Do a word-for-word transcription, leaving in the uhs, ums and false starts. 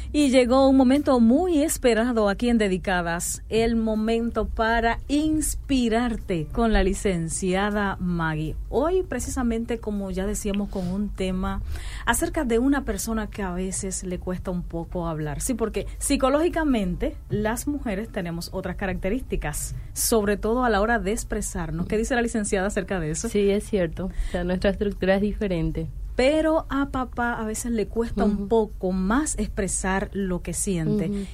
Y llegó un momento muy esperado aquí en Dedicadas, el momento para inspirarte con la licenciada Maggie. Hoy precisamente, como ya decíamos, con un tema acerca de una persona que a veces le cuesta un poco hablar. Sí, porque psicológicamente las mujeres tenemos otras características, sobre todo a la hora de expresarnos. ¿Qué dice la licenciada acerca de eso? Sí, es cierto. O sea, nuestra estructura es diferente. Pero a papá a veces le cuesta uh-huh. un poco más expresar lo que siente. Uh-huh.